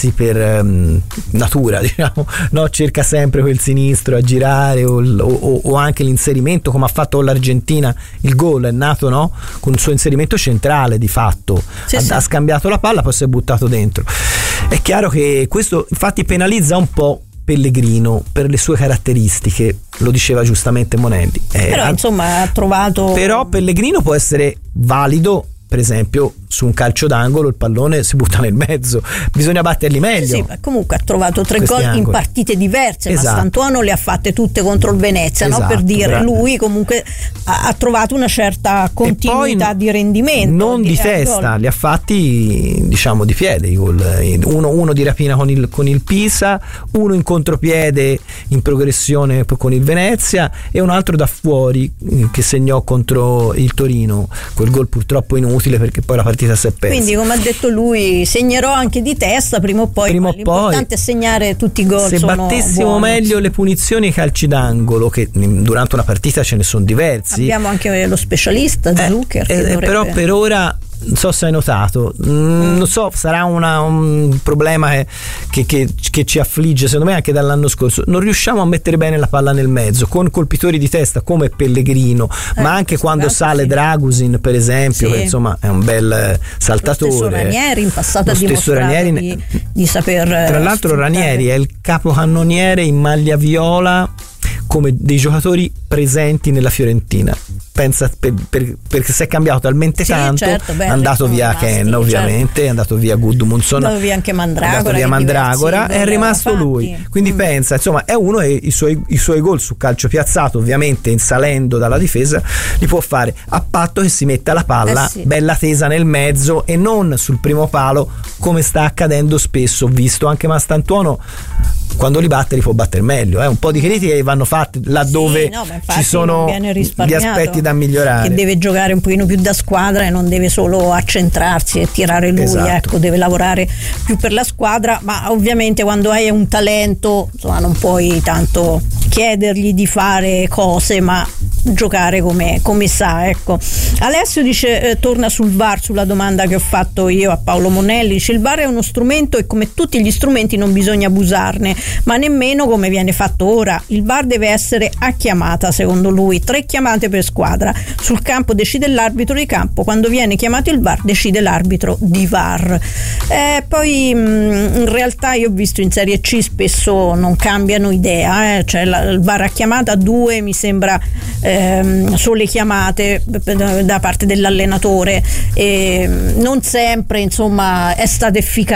muoversi per natura, diciamo, no? Cerca sempre quel sinistro a girare o anche l'inserimento, come ha fatto con l'Argentina. Il gol è nato, no? Con il suo inserimento centrale, di fatto ha scambiato la palla, poi si è buttato dentro. È chiaro che questo infatti penalizza un po' Pellegrino per le sue caratteristiche, lo diceva giustamente Monelli, però insomma ha trovato. Però Pellegrino può essere valido, per esempio su un calcio d'angolo il pallone si butta nel mezzo, bisogna batterli meglio. Sì, ma comunque ha trovato 3 gol in partite diverse, esatto. Ma Stantuono le ha fatte tutte contro il Venezia, esatto, no? Per dire, lui comunque ha trovato una certa continuità di rendimento. Non di testa, gol. Li ha fatti diciamo di piede i gol. Uno di rapina con il Pisa, uno in contropiede in progressione con il Venezia e un altro da fuori che segnò contro il Torino. Quel gol purtroppo inutile perché poi la partita si è persa. Quindi, come ha detto lui, segnerò anche di testa prima o poi. L'importante è segnare tutti i gol. Se battessimo meglio le punizioni e i calci d'angolo, che durante una partita ce ne sono diversi. Abbiamo anche lo specialista Zucker. Però per ora, non so se hai notato, non so, sarà un problema che ci affligge secondo me anche dall'anno scorso. Non riusciamo a mettere bene la palla nel mezzo con colpitori di testa come Pellegrino, ma anche quando sale Dragusin, per esempio, che insomma è un bel saltatore. Lo stesso Ranieri in passato ha dimostrato di saper. Tra l'altro Ranieri è il capocannoniere in maglia viola come dei giocatori presenti nella Fiorentina. Pensa, perché si è cambiato talmente tanto, è andato via Ken, ovviamente, è andato via Gudmundsson, è andato via anche Mandragora, è rimasto lui. Quindi pensa, insomma, è uno e i suoi gol su calcio piazzato, ovviamente salendo dalla difesa, li può fare a patto che si metta la palla bella tesa nel mezzo e non sul primo palo, come sta accadendo spesso. Ho visto anche Mastantuono quando li batte li può battere meglio. Un po' di critiche vanno fatte laddove ci sono gli aspetti da migliorare, che deve giocare un pochino più da squadra e non deve solo accentrarsi e tirare lui, esatto. Deve lavorare più per la squadra, ma ovviamente quando hai un talento, insomma, non puoi tanto chiedergli di fare cose, ma giocare come sa, ecco. Alessio dice, torna sul VAR, sulla domanda che ho fatto io a Paolo Monelli, dice: il VAR è uno strumento e come tutti gli strumenti non bisogna abusarne, ma nemmeno come viene fatto ora. Il VAR deve essere a chiamata, secondo lui, 3 chiamate per squadra. Sul campo decide l'arbitro di campo, quando viene chiamato il VAR decide l'arbitro di VAR. Poi in realtà io ho visto in Serie C spesso non cambiano idea, cioè il VAR a chiamata 2 mi sembra sole chiamate da parte dell'allenatore, non sempre insomma è stata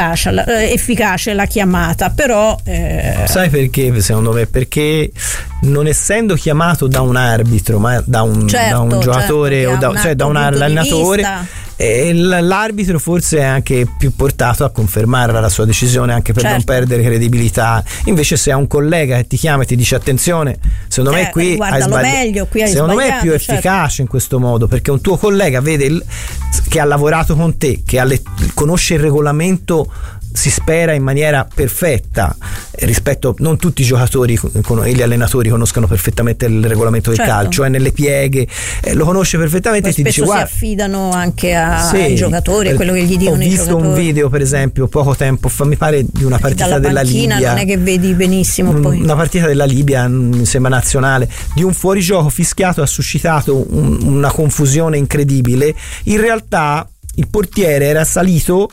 efficace la chiamata, però sai perché? Secondo me perché non essendo chiamato da un arbitro ma da un giocatore o da un allenatore, l'arbitro forse è anche più portato a confermare la sua decisione, anche per non perdere credibilità. Invece se ha un collega che ti chiama e ti dice attenzione, secondo me qui hai sbagliato, secondo me è più efficace in questo modo, perché un tuo collega vede che ha lavorato con te, che conosce il regolamento, si spera in maniera perfetta, rispetto non tutti i giocatori e gli allenatori conoscono perfettamente il regolamento del calcio, nelle pieghe lo conosce perfettamente. Poi e ti dice guarda, si affidano anche ai giocatori, quello che gli dicono i giocatori. Ho visto un video per esempio poco tempo fa, mi pare, di una partita della Libia, non è che vedi benissimo poi. Una partita della Libia, mi sembra nazionale, di un fuorigioco fischiato, ha suscitato una confusione incredibile. In realtà il portiere era salito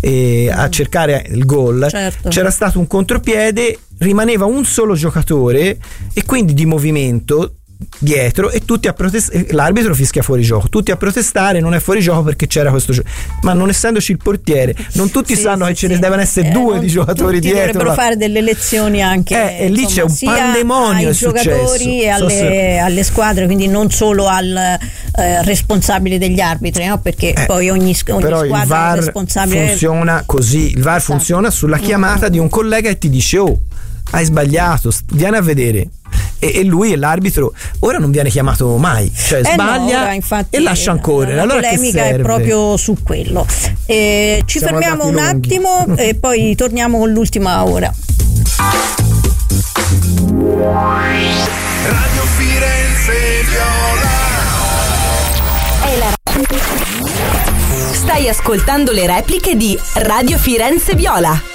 a cercare il gol, c'era stato un contropiede, rimaneva un solo giocatore e quindi di movimento dietro, e tutti a protestare, l'arbitro fischia fuori gioco, tutti a protestare, non è fuori gioco perché c'era questo gioco, ma non essendoci il portiere non tutti sanno che ce ne devono essere 2 di giocatori dietro, dovrebbero fare delle lezioni anche e lì c'è un pandemonio ai giocatori e alle squadre, quindi non solo al responsabile degli arbitri, no? Perché poi ogni squadra il VAR è responsabile. Funziona così, il VAR funziona sulla chiamata di un collega e ti dice hai sbagliato, vieni a vedere. E lui e l'arbitro ora non viene chiamato mai, cioè sbaglia e lascia ancora. La polemica è proprio su quello. Ci fermiamo un attimo e poi torniamo con l'ultima ora. Radio Firenze Viola. Stai ascoltando le repliche di Radio Firenze Viola.